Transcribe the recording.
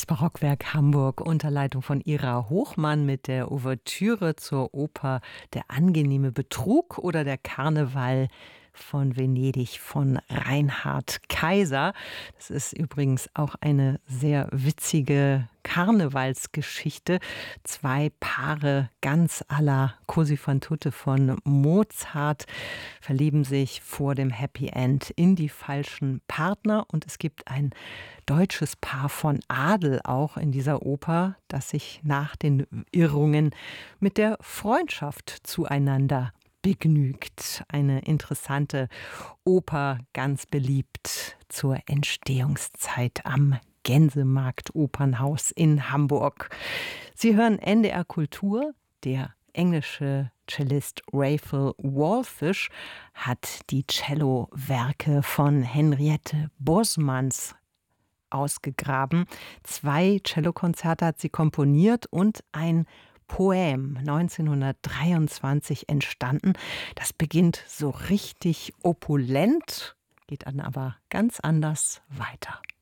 Das Barockwerk Hamburg unter Leitung von Ira Hochmann mit der Ouvertüre zur Oper Der angenehme Betrug oder der Karneval von Venedig von Reinhard Kaiser. Das ist übrigens auch eine sehr witzige Karnevalsgeschichte. Zwei Paare ganz à la Così fan tutte von Mozart verlieben sich vor dem Happy End in die falschen Partner und es gibt ein deutsches Paar von Adel auch in dieser Oper, das sich nach den Irrungen mit der Freundschaft zueinander begnügt. Eine interessante Oper, ganz beliebt zur Entstehungszeit am Gänsemarkt Opernhaus in Hamburg. Sie hören NDR Kultur. Der englische Cellist Raphael Wallfisch hat die Cellowerke von Henriette Bosmans ausgegraben. 2 Cellokonzerte hat sie komponiert und ein Poem 1923 entstanden. Das beginnt so richtig opulent, geht dann aber ganz anders weiter.